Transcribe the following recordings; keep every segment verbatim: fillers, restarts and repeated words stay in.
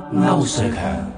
歐瑞強，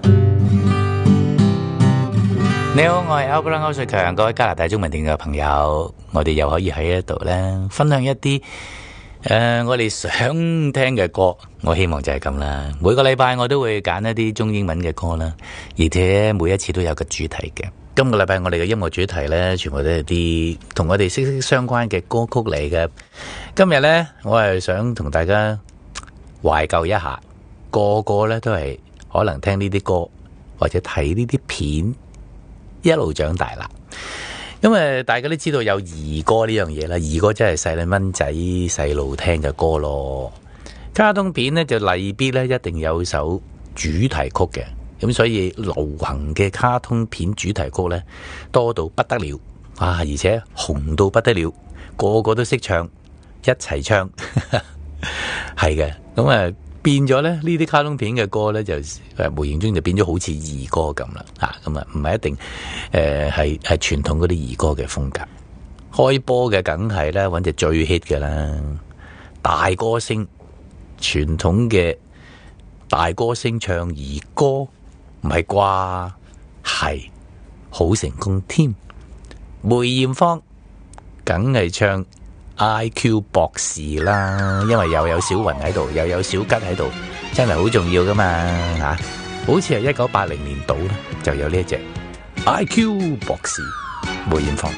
你好，我係 Albert 歐瑞強，各位加拿大中文電嘅朋友，我哋又可以喺呢度咧分享一啲誒、呃，我哋想聽嘅歌，我希望就係咁啦。每個禮拜我都會揀一啲中英文嘅歌啦，而且每一次都有個主題嘅。今個禮拜我哋嘅音樂主題咧，全部都係啲同我哋息息相關嘅歌曲嚟嘅。今日咧，我係想同大家懷舊一下，個個咧都係可能聽呢啲歌或者睇呢啲片一路長大啦。因為大家都知道有兒歌呢樣嘢啦，兒歌真係細路蚊仔細路聽嘅歌咯。卡通片咧就例必咧一定有首主題曲嘅。咁所以流行嘅卡通片主題曲咧多到不得了啊，而且紅到不得了，個個都識唱，一齊唱，係嘅。咁啊變咗咧呢啲卡通片嘅歌咧就誒無形中就變咗好似兒歌咁啦，啊咁啊唔係一定誒係係傳統嗰啲兒歌嘅風格。開波嘅梗係咧揾隻最 hit 嘅啦，大歌星，傳統嘅大歌星唱兒歌。唔係啩？係好成功添。梅艷芳梗係唱 I Q 博士啦，因為又有小雲喺度，又有小吉喺度，真係好重要噶嘛吓、啊。好似係一九八零年度啦，就有呢一隻 I Q 博士梅艷芳。